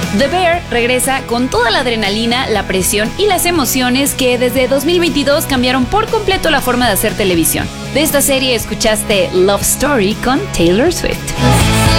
The Bear regresa con toda la adrenalina, la presión y las emociones que desde 2022 cambiaron por completo la forma de hacer televisión. De esta serie escuchaste Love Story con Taylor Swift.